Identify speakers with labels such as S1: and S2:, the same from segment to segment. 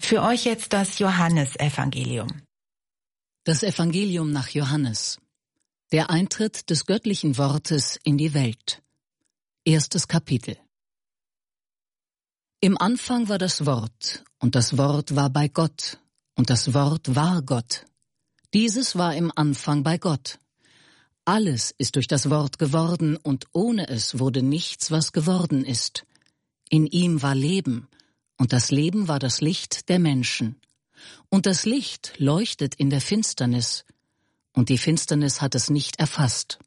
S1: Für euch jetzt das Johannesevangelium.
S2: Das Evangelium nach Johannes. Der Eintritt des göttlichen Wortes in die Welt. 1. Kapitel. Im Anfang war das Wort, und das Wort war bei Gott, und das Wort war Gott. Dieses war im Anfang bei Gott. Alles ist durch das Wort geworden, und ohne es wurde nichts, was geworden ist. In ihm war Leben, und das Leben war das Licht der Menschen. Und das Licht leuchtet in der Finsternis, und die Finsternis hat es nicht erfasst.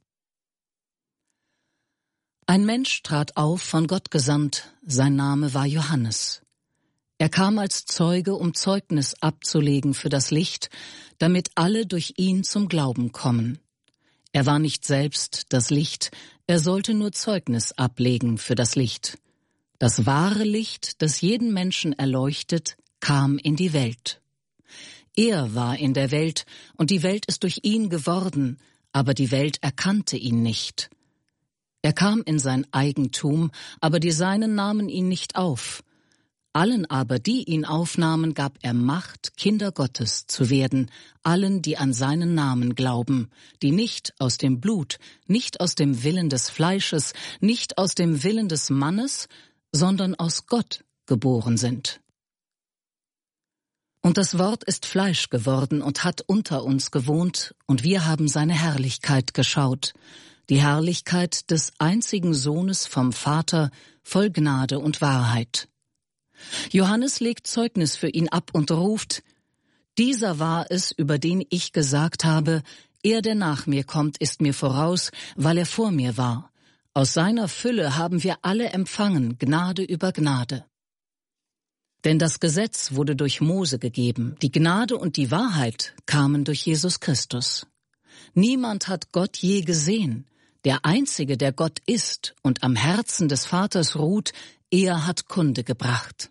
S2: Ein Mensch trat auf, von Gott gesandt, sein Name war Johannes. Er kam als Zeuge, um Zeugnis abzulegen für das Licht, damit alle durch ihn zum Glauben kommen. Er war nicht selbst das Licht, er sollte nur Zeugnis ablegen für das Licht. Das wahre Licht, das jeden Menschen erleuchtet, kam in die Welt. Er war in der Welt, und die Welt ist durch ihn geworden, aber die Welt erkannte ihn nicht. Er kam in sein Eigentum, aber die Seinen nahmen ihn nicht auf. Allen aber, die ihn aufnahmen, gab er Macht, Kinder Gottes zu werden, allen, die an seinen Namen glauben, die nicht aus dem Blut, nicht aus dem Willen des Fleisches, nicht aus dem Willen des Mannes, sondern aus Gott geboren sind. Und das Wort ist Fleisch geworden und hat unter uns gewohnt, und wir haben seine Herrlichkeit geschaut, die Herrlichkeit des einzigen Sohnes vom Vater, voll Gnade und Wahrheit. Johannes legt Zeugnis für ihn ab und ruft: Dieser war es, über den ich gesagt habe, er, der nach mir kommt, ist mir voraus, weil er vor mir war. Aus seiner Fülle haben wir alle empfangen, Gnade über Gnade. Denn das Gesetz wurde durch Mose gegeben, die Gnade und die Wahrheit kamen durch Jesus Christus. Niemand hat Gott je gesehen. Der Einzige, der Gott ist und am Herzen des Vaters ruht, er hat Kunde gebracht.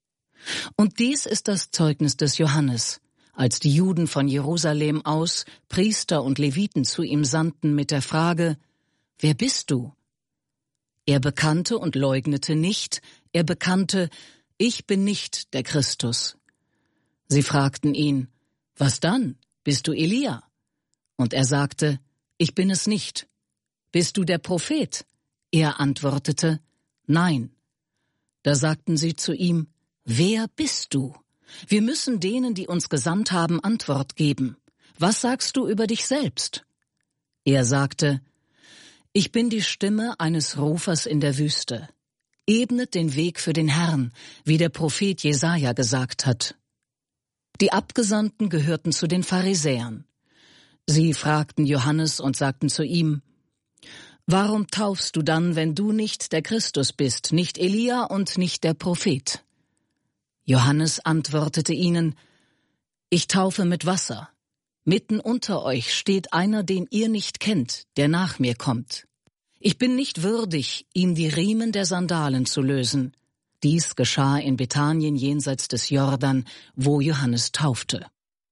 S2: Und dies ist das Zeugnis des Johannes, als die Juden von Jerusalem aus Priester und Leviten zu ihm sandten mit der Frage: Wer bist du? Er bekannte und leugnete nicht, er bekannte: Ich bin nicht der Christus. Sie fragten ihn: Was dann? Bist du Elia? Und er sagte: Ich bin es nicht. Bist du der Prophet? Er antwortete: Nein. Da sagten sie zu ihm: Wer bist du? Wir müssen denen, die uns gesandt haben, Antwort geben. Was sagst du über dich selbst? Er sagte: Ich bin die Stimme eines Rufers in der Wüste. Ebnet den Weg für den Herrn, wie der Prophet Jesaja gesagt hat. Die Abgesandten gehörten zu den Pharisäern. Sie fragten Johannes und sagten zu ihm: Warum taufst du dann, wenn du nicht der Christus bist, nicht Elia und nicht der Prophet? Johannes antwortete ihnen: Ich taufe mit Wasser. Mitten unter euch steht einer, den ihr nicht kennt, der nach mir kommt. Ich bin nicht würdig, ihm die Riemen der Sandalen zu lösen. Dies geschah in Bethanien jenseits des Jordan, wo Johannes taufte.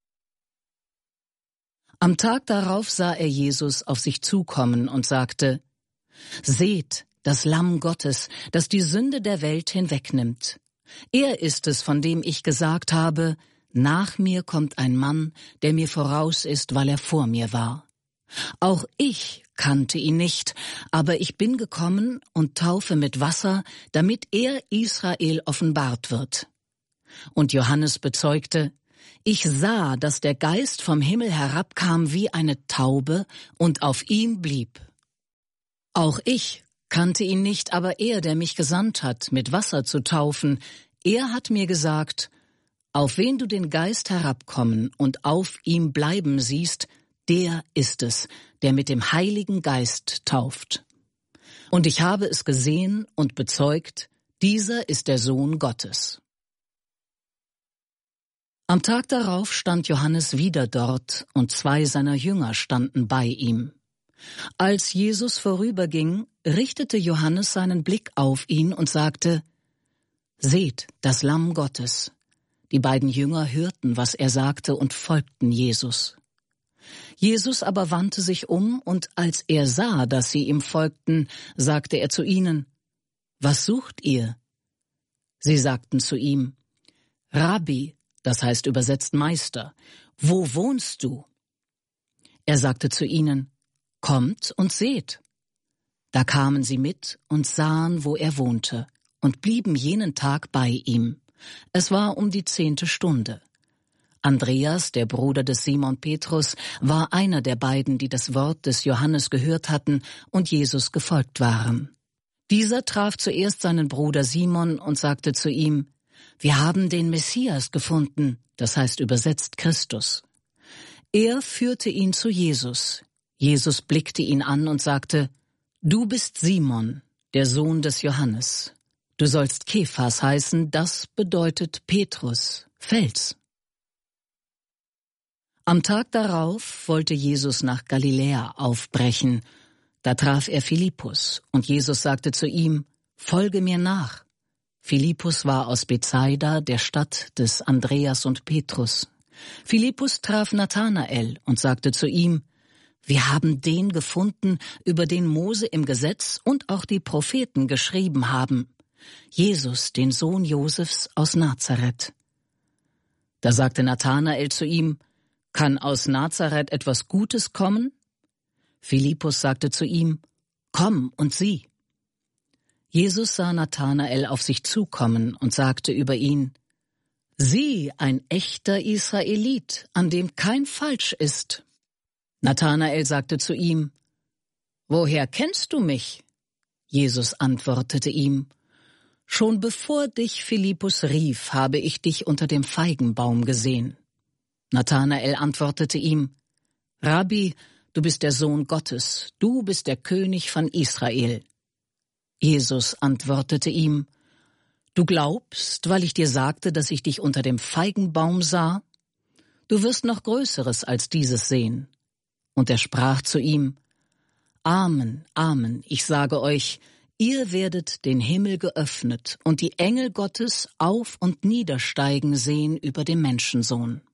S2: Am Tag darauf sah er Jesus auf sich zukommen und sagte: Seht, das Lamm Gottes, das die Sünde der Welt hinwegnimmt. Er ist es, von dem ich gesagt habe: Nach mir kommt ein Mann, der mir voraus ist, weil er vor mir war. Auch ich kannte ihn nicht, aber ich bin gekommen und taufe mit Wasser, damit er Israel offenbart wird. Und Johannes bezeugte: Ich sah, dass der Geist vom Himmel herabkam wie eine Taube und auf ihm blieb. Auch ich kannte ihn nicht, aber er, der mich gesandt hat, mit Wasser zu taufen, er hat mir gesagt: Auf wen du den Geist herabkommen und auf ihm bleiben siehst, der ist es, der mit dem Heiligen Geist tauft. Und ich habe es gesehen und bezeugt, dieser ist der Sohn Gottes. Am Tag darauf stand Johannes wieder dort, und 2 seiner Jünger standen bei ihm. Als Jesus vorüberging, richtete Johannes seinen Blick auf ihn und sagte: Seht, das Lamm Gottes. Die beiden Jünger hörten, was er sagte, und folgten Jesus. Jesus aber wandte sich um, und als er sah, dass sie ihm folgten, sagte er zu ihnen: Was sucht ihr? Sie sagten zu ihm: Rabbi, das heißt übersetzt Meister, wo wohnst du? Er sagte zu ihnen, kommt und seht. Da kamen sie mit und sahen, wo er wohnte, und blieben jenen Tag bei ihm. Es war um die 10. Stunde. Andreas, der Bruder des Simon Petrus, war einer der beiden, die das Wort des Johannes gehört hatten und Jesus gefolgt waren. Dieser traf zuerst seinen Bruder Simon und sagte zu ihm, wir haben den Messias gefunden, das heißt übersetzt Christus. Er führte ihn zu Jesus. Jesus blickte ihn an und sagte, du bist Simon, der Sohn des Johannes. Du sollst Kephas heißen, das bedeutet Petrus, Fels. Am Tag darauf wollte Jesus nach Galiläa aufbrechen. Da traf er Philippus, und Jesus sagte zu ihm, folge mir nach. Philippus war aus Bethsaida, der Stadt des Andreas und Petrus. Philippus traf Nathanael und sagte zu ihm, wir haben den gefunden, über den Mose im Gesetz und auch die Propheten geschrieben haben, Jesus, den Sohn Josefs aus Nazareth. Da sagte Nathanael zu ihm, kann aus Nazareth etwas Gutes kommen? Philippus sagte zu ihm, komm und sieh. Jesus sah Nathanael auf sich zukommen und sagte über ihn, sieh, ein echter Israelit, an dem kein Falsch ist. Nathanael sagte zu ihm, woher kennst du mich? Jesus antwortete ihm, schon bevor dich Philippus rief, habe ich dich unter dem Feigenbaum gesehen. Nathanael antwortete ihm, Rabbi, du bist der Sohn Gottes, du bist der König von Israel. Jesus antwortete ihm, du glaubst, weil ich dir sagte, dass ich dich unter dem Feigenbaum sah? Du wirst noch Größeres als dieses sehen. Und er sprach zu ihm, Amen, Amen, ich sage euch, ihr werdet den Himmel geöffnet und die Engel Gottes auf und niedersteigen sehen über den Menschensohn.